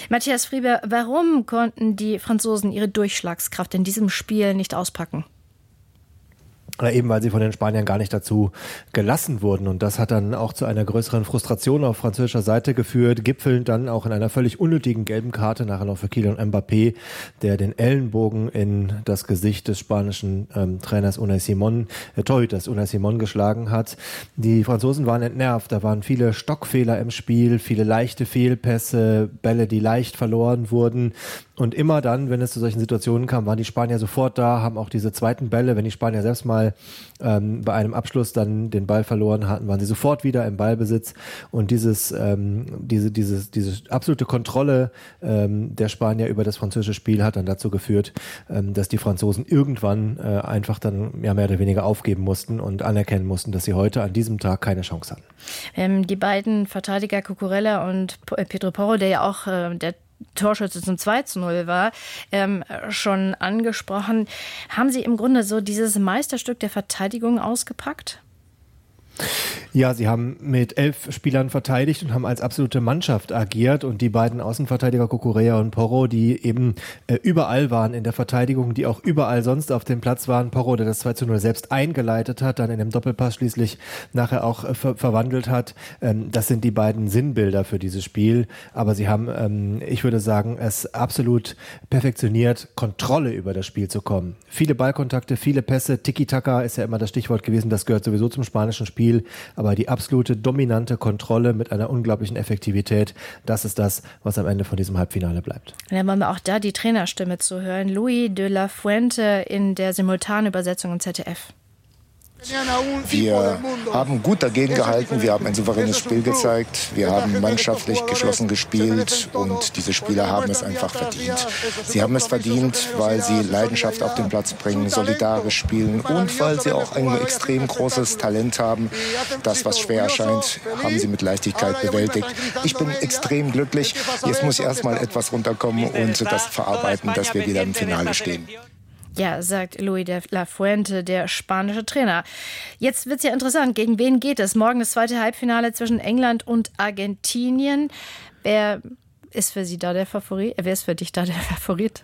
Matthias Friebe, warum konnten die Franzosen ihre Durchschlagskraft in diesem Spiel nicht auspacken? Eben weil sie von den Spaniern gar nicht dazu gelassen wurden. Und das hat dann auch zu einer größeren Frustration auf französischer Seite geführt, gipfelnd dann auch in einer völlig unnötigen gelben Karte nachher noch für Kylian Mbappé, der den Ellenbogen in das Gesicht des spanischen Trainers Torhüters Unai Simón geschlagen hat. Die Franzosen waren entnervt, da waren viele Stockfehler im Spiel, viele leichte Fehlpässe, Bälle, die leicht verloren wurden. Und immer dann, wenn es zu solchen Situationen kam, waren die Spanier sofort da, haben auch diese zweiten Bälle, wenn die Spanier selbst mal bei einem Abschluss dann den Ball verloren hatten, waren sie sofort wieder im Ballbesitz. Und diese absolute Kontrolle der Spanier über das französische Spiel hat dann dazu geführt, dass die Franzosen irgendwann einfach dann mehr oder weniger aufgeben mussten und anerkennen mussten, dass sie heute an diesem Tag keine Chance hatten. Die beiden Verteidiger Cucurella und Pedro Porro, der ja auch der Torschütze zum 2:0 war, schon angesprochen. Haben Sie im Grunde so dieses Meisterstück der Verteidigung ausgepackt? Ja, sie haben mit 11 Spielern verteidigt und haben als absolute Mannschaft agiert. Und die beiden Außenverteidiger Cucurella und Porro, die eben überall waren in der Verteidigung, die auch überall sonst auf dem Platz waren. Porro, der das 2:0 selbst eingeleitet hat, dann in dem Doppelpass schließlich nachher auch verwandelt hat. Das sind die beiden Sinnbilder für dieses Spiel. Aber sie haben, ich würde sagen, es absolut perfektioniert, Kontrolle über das Spiel zu kommen. Viele Ballkontakte, viele Pässe. Tiki-Taka ist ja immer das Stichwort gewesen. Das gehört sowieso zum spanischen Spiel. Aber die absolute dominante Kontrolle mit einer unglaublichen Effektivität, das ist das, was am Ende von diesem Halbfinale bleibt. Dann wollen wir auch da die Trainerstimme zu hören. Louis de la Fuente in der Simultanübersetzung im ZDF. Wir haben gut dagegen gehalten, wir haben ein souveränes Spiel gezeigt, wir haben mannschaftlich geschlossen gespielt und diese Spieler haben es einfach verdient. Sie haben es verdient, weil sie Leidenschaft auf den Platz bringen, solidarisch spielen und weil sie auch ein extrem großes Talent haben. Das, was schwer erscheint, haben sie mit Leichtigkeit bewältigt. Ich bin extrem glücklich. Jetzt muss ich erstmal etwas runterkommen und das verarbeiten, dass wir wieder im Finale stehen. Ja, sagt Louis de la Fuente, der spanische Trainer. Jetzt wird es ja interessant, gegen wen geht es? Morgen das zweite Halbfinale zwischen England und Argentinien. Wer ist für Sie da der Favorit? Wer ist für dich da der Favorit?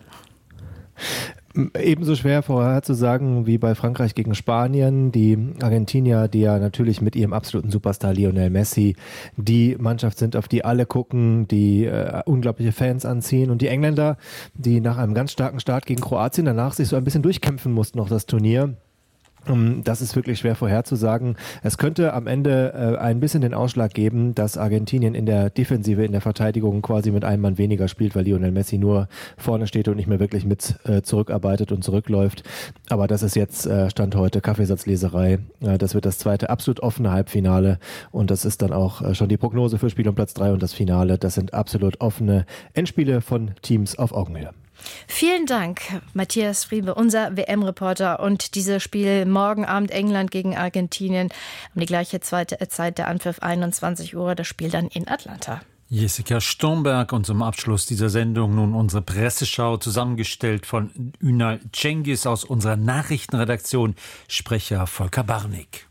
Ebenso schwer vorherzusagen wie bei Frankreich gegen Spanien. Die Argentinier, die ja natürlich mit ihrem absoluten Superstar Lionel Messi die Mannschaft sind, auf die alle gucken, die unglaubliche Fans anziehen. Und die Engländer, die nach einem ganz starken Start gegen Kroatien danach sich so ein bisschen durchkämpfen mussten, noch das Turnier. Das ist wirklich schwer vorherzusagen. Es könnte am Ende ein bisschen den Ausschlag geben, dass Argentinien in der Defensive, in der Verteidigung quasi mit einem Mann weniger spielt, weil Lionel Messi nur vorne steht und nicht mehr wirklich mit zurückarbeitet und zurückläuft. Aber das ist jetzt Stand heute Kaffeesatzleserei. Das wird das zweite absolut offene Halbfinale und das ist dann auch schon die Prognose für Spiel um Platz 3 und das Finale. Das sind absolut offene Endspiele von Teams auf Augenhöhe. Vielen Dank, Matthias Friebe, unser WM-Reporter. Und dieses Spiel morgen Abend England gegen Argentinien um die gleiche Zeit der Anpfiff 21 Uhr. Das Spiel dann in Atlanta. Jessica Stomberg und zum Abschluss dieser Sendung nun unsere Presseschau, zusammengestellt von Ünal Cengiz aus unserer Nachrichtenredaktion, Sprecher Volker Barnig.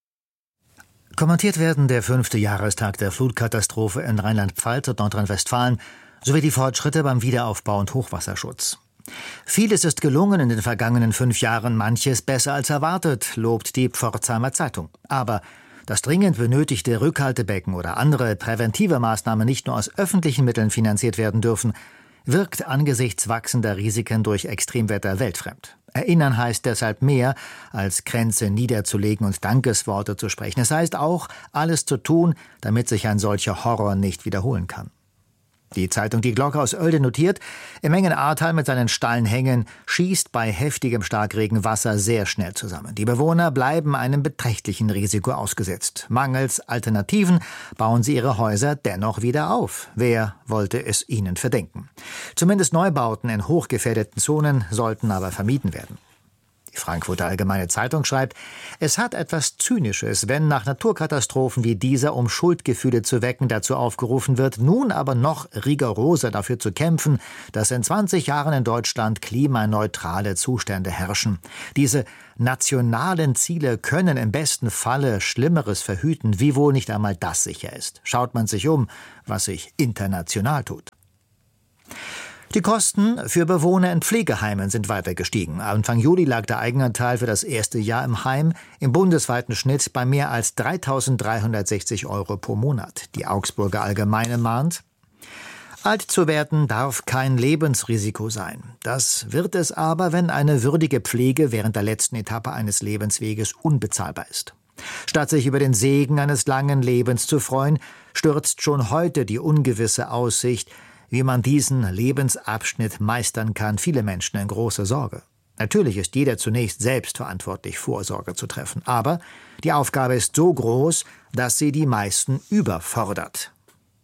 Kommentiert werden der 5. Jahrestag der Flutkatastrophe in Rheinland-Pfalz und Nordrhein-Westfalen sowie die Fortschritte beim Wiederaufbau und Hochwasserschutz. Vieles ist gelungen in den vergangenen 5 Jahren, manches besser als erwartet, lobt die Pforzheimer Zeitung. Aber dass dringend benötigte Rückhaltebecken oder andere präventive Maßnahmen nicht nur aus öffentlichen Mitteln finanziert werden dürfen, wirkt angesichts wachsender Risiken durch Extremwetter weltfremd. Erinnern heißt deshalb mehr, als Kränze niederzulegen und Dankesworte zu sprechen. Es heißt auch, alles zu tun, damit sich ein solcher Horror nicht wiederholen kann. Die Zeitung Die Glocke aus Oelde notiert, im engen Ahrtal mit seinen steilen Hängen schießt bei heftigem Starkregen Wasser sehr schnell zusammen. Die Bewohner bleiben einem beträchtlichen Risiko ausgesetzt. Mangels Alternativen bauen sie ihre Häuser dennoch wieder auf. Wer wollte es ihnen verdenken? Zumindest Neubauten in hochgefährdeten Zonen sollten aber vermieden werden. Die Frankfurter Allgemeine Zeitung schreibt, es hat etwas Zynisches, wenn nach Naturkatastrophen wie dieser, um Schuldgefühle zu wecken, dazu aufgerufen wird, nun aber noch rigoroser dafür zu kämpfen, dass in 20 Jahren in Deutschland klimaneutrale Zustände herrschen. Diese nationalen Ziele können im besten Falle Schlimmeres verhüten, wiewohl nicht einmal das sicher ist. Schaut man sich um, was sich international tut. Die Kosten für Bewohner in Pflegeheimen sind weiter gestiegen. Anfang Juli lag der Eigenanteil für das erste Jahr im Heim im bundesweiten Schnitt bei mehr als 3.360 € pro Monat. Die Augsburger Allgemeine mahnt: Alt zu werden darf kein Lebensrisiko sein. Das wird es aber, wenn eine würdige Pflege während der letzten Etappe eines Lebensweges unbezahlbar ist. Statt sich über den Segen eines langen Lebens zu freuen, stürzt schon heute die ungewisse Aussicht, wie man diesen Lebensabschnitt meistern kann, viele Menschen in große Sorge. Natürlich ist jeder zunächst selbst verantwortlich, Vorsorge zu treffen. Aber die Aufgabe ist so groß, dass sie die meisten überfordert.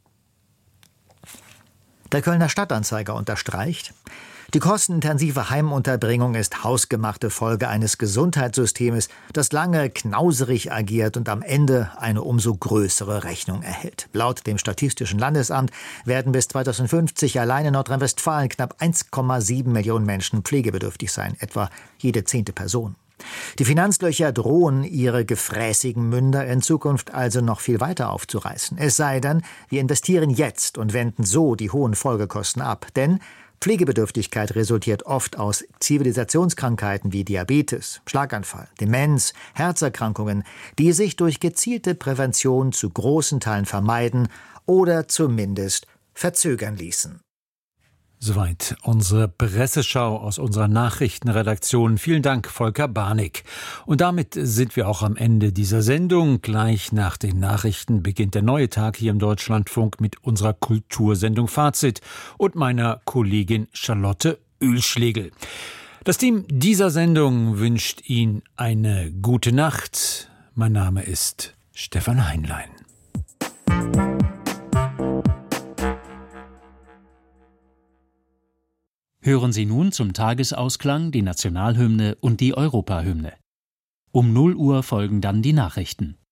Der Kölner Stadtanzeiger unterstreicht: Die kostenintensive Heimunterbringung ist hausgemachte Folge eines Gesundheitssystems, das lange knauserig agiert und am Ende eine umso größere Rechnung erhält. Laut dem Statistischen Landesamt werden bis 2050 allein in Nordrhein-Westfalen knapp 1,7 Millionen Menschen pflegebedürftig sein, etwa jede 10. Person. Die Finanzlöcher drohen, ihre gefräßigen Münder in Zukunft also noch viel weiter aufzureißen. Es sei denn, wir investieren jetzt und wenden so die hohen Folgekosten ab. Denn Pflegebedürftigkeit resultiert oft aus Zivilisationskrankheiten wie Diabetes, Schlaganfall, Demenz, Herzerkrankungen, die sich durch gezielte Prävention zu großen Teilen vermeiden oder zumindest verzögern ließen. Soweit unsere Presseschau aus unserer Nachrichtenredaktion. Vielen Dank, Volker Barnig. Und damit sind wir auch am Ende dieser Sendung. Gleich nach den Nachrichten beginnt der neue Tag hier im Deutschlandfunk mit unserer Kultursendung Fazit und meiner Kollegin Charlotte Oehlschlegel. Das Team dieser Sendung wünscht Ihnen eine gute Nacht. Mein Name ist Stefan Heinlein. Hören Sie nun zum Tagesausklang die Nationalhymne und die Europahymne. Um 0 Uhr folgen dann die Nachrichten.